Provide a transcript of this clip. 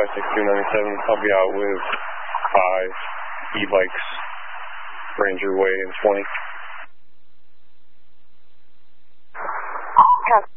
56297. I'll be out with 5 e-bikes, Ranger Way and 20.